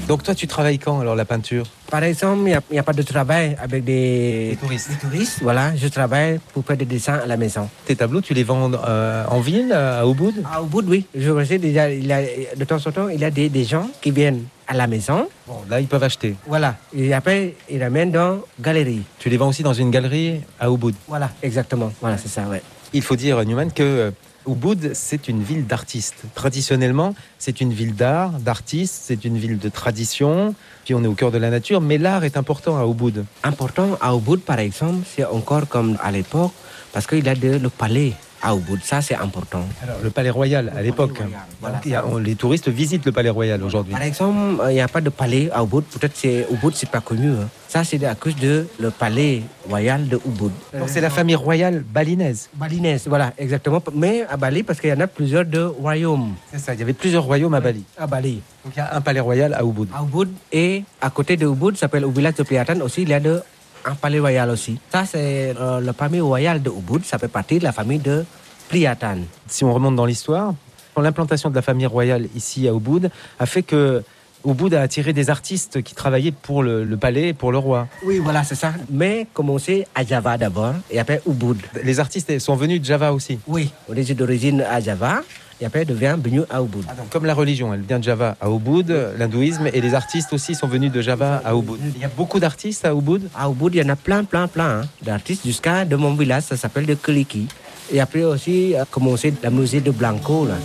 Donc toi, tu travailles quand alors la peinture? Par exemple, il n'y a pas de travail avec des touristes. Voilà, je travaille pour faire des dessins à la maison. Tes tableaux, tu les vends en ville, à Ubud? À Ubud, oui. Je sais déjà, de temps en temps, il y a des gens qui viennent à la maison. Bon, là, ils peuvent acheter. Voilà. Et après, ils ramènent dans la galerie. Tu les vends aussi dans une galerie à Ubud? Voilà, exactement. Voilà, c'est ça, ouais. Il faut dire, Newman, que Ubud, c'est une ville d'artistes. Traditionnellement, c'est une ville d'art, d'artistes, c'est une ville de tradition. Puis on est au cœur de la nature, mais l'art est important à Ubud. Important à Ubud, par exemple, c'est encore comme à l'époque, parce qu'il y a le palais à Ubud. Ça, c'est important. Alors, le palais royal à l'époque. Voilà. Les touristes visitent le palais royal aujourd'hui. Par exemple, il n'y a pas de palais à Ubud. Peut-être que Ubud, c'est pas connu. Hein. Ça, c'est à cause de le palais royal de Ubud. Donc c'est la famille royale balinaise. Balinaise, voilà, exactement. Mais à Bali, parce qu'il y en a plusieurs de royaumes. C'est ça, il y avait plusieurs royaumes à Bali. À Bali. Donc il y a un palais royal à Ubud. À Ubud, et à côté de Ubud, ça s'appelle au village de Priatan aussi, il y a un palais royal aussi. Ça, c'est la famille royale de Ubud. Ça fait partie de la famille de Priatan. Si on remonte dans l'histoire, l'implantation de la famille royale ici à Ubud a fait que Ubud a attiré des artistes qui travaillaient pour le palais et pour le roi. Oui, voilà, c'est ça. Mais commencé à Java d'abord, et après Ubud. Les artistes sont venus de Java aussi. Oui, on est d'origine à Java, et après devient venu à Ubud. Donc, comme la religion, elle vient de Java à Ubud, l'hindouisme, et les artistes aussi sont venus de Java à Ubud. Il y a beaucoup d'artistes à Ubud. À Ubud, il y en a plein d'artistes, jusqu'à de mon village, ça s'appelle de Keliki. Et après aussi, a commencé la musée de Blanco, là.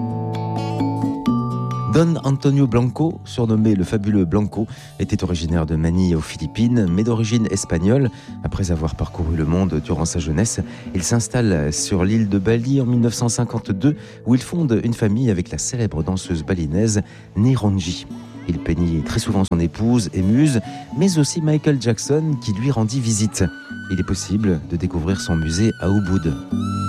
Don Antonio Blanco, surnommé le fabuleux Blanco, était originaire de Manille aux Philippines, mais d'origine espagnole. Après avoir parcouru le monde durant sa jeunesse, il s'installe sur l'île de Bali en 1952, où il fonde une famille avec la célèbre danseuse balinaise Nironji. Il peignit très souvent son épouse et muse, mais aussi Michael Jackson qui lui rendit visite. Il est possible de découvrir son musée à Ubud.